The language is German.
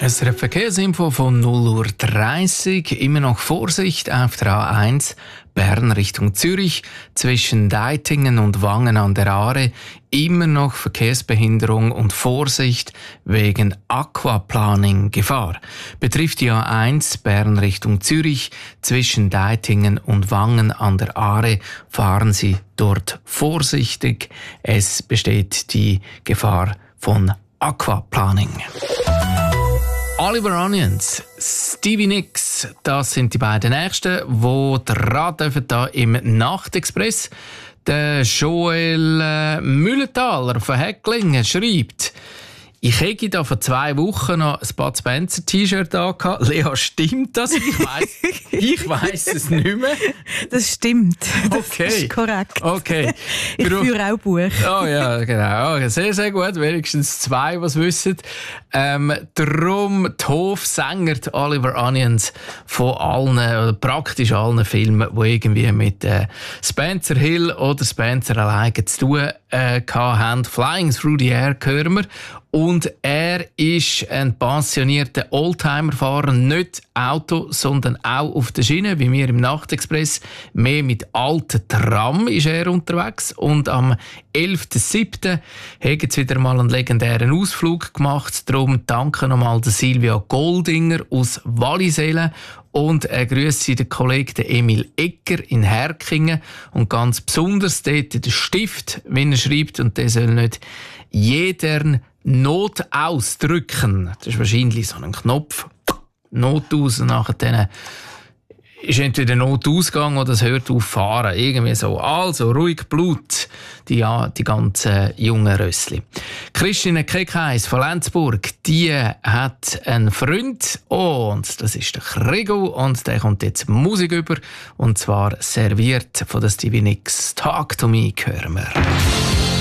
Eine Verkehrsinfo von 0:30 Uhr. Immer noch Vorsicht auf der A1 Bern Richtung Zürich zwischen Deitingen und Wangen an der Aare. Immer noch Verkehrsbehinderung und Vorsicht wegen Aquaplaning-Gefahr. Betrifft die A1 Bern Richtung Zürich zwischen Deitingen und Wangen an der Aare. Fahren Sie dort vorsichtig. Es besteht die Gefahr von Aquaplaning. Oliver Onions, Stevie Nicks, das sind die beiden Nächsten, die dran dürfen da im Nachtexpress. Der Joel Müllenthaler von Häcklingen schreibt: Ich hätte da vor 2 Wochen noch ein Bud Spencer T-Shirt angehabt. Lea, stimmt das? Ich weiss es nicht mehr. Das stimmt. Das Okay. ist korrekt. Okay. Ich führe auch Buch. Oh ja, genau. Okay, sehr, sehr gut. Wenigstens 2, die es wissen. Darum die Hofsänger, die Oliver Onions, von allen, oder praktisch allen Filmen, die irgendwie mit Spencer Hill oder Spencer alleine zu tun hatten. Flying Through the Air hören wir. Und er ist ein pensionierter Oldtimer-Fahrer, nicht Auto, sondern auch auf der Schiene, wie wir im Nachtexpress. Mehr mit alten Tram ist er unterwegs. Und am 11.07. haben sie wieder mal einen legendären Ausflug gemacht. Darum danke nochmal der Silvia Goldinger aus Wallisellen. Und grüße den Kollegen Emil Egger in Herkingen. Und ganz besonders dort den Stift, wenn er schreibt. Und der soll nicht jeder Not ausdrücken. Das ist wahrscheinlich so ein Knopf. Not aus und nachher ist entweder Notausgang oder es hört auf fahren. Irgendwie so. Also, ruhig Blut, die ganzen jungen Rössli. Christine Keckheis von Lenzburg, die hat einen Freund und das ist der Krigo und der kommt jetzt Musik über und zwar serviert von der Stevie Nicks. Talk to me, hören wir.